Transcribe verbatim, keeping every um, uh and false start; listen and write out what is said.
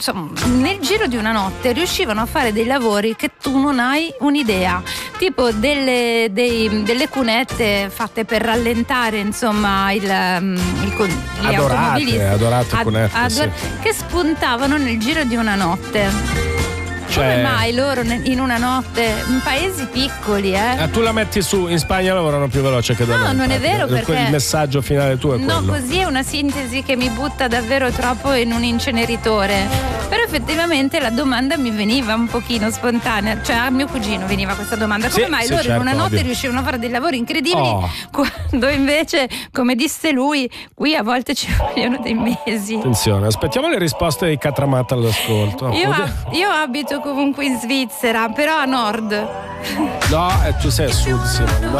insomma, nel giro di una notte riuscivano a fare dei lavori che tu non hai un'idea, tipo delle, dei, delle cunette fatte per rallentare, insomma, il, il, gli automobilisti, adorate ad, cunette, ador- sì. che spuntavano nel giro di una notte. Cioè... Come mai loro in una notte, in paesi piccoli, eh? Ah, tu la metti su, in Spagna lavorano più veloce che da noi. No, non è vero, perché il messaggio finale tuo è no, quello. così è una sintesi che mi butta davvero troppo in un inceneritore. Però effettivamente la domanda mi veniva un pochino spontanea, cioè a mio cugino veniva questa domanda: come sì, mai sì, loro certo, in una notte ovvio. riuscivano a fare dei lavori incredibili, Oh. quando invece, come disse lui, qui a volte ci vogliono dei mesi. Attenzione, aspettiamo le risposte di Catramata all'ascolto. Io, io abito comunque in Svizzera, però a nord. No, eh, tu sei a sud, Simone. No.